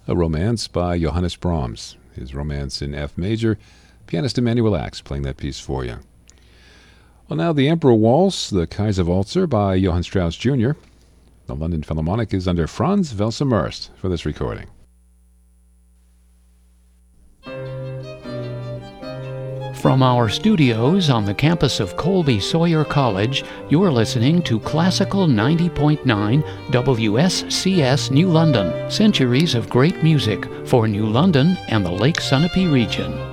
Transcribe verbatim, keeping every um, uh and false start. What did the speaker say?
A Romance by Johannes Brahms. His Romance in F major. Pianist Emanuel Ax playing that piece for you. Well, now the Emperor Waltz, the Kaiser Walzer by Johann Strauss Junior The London Philharmonic is under Franz Welser-Möst for this recording. From our studios on the campus of Colby Sawyer College, you're listening to Classical ninety point nine W S C S New London. Centuries of great music for New London and the Lake Sunapee region.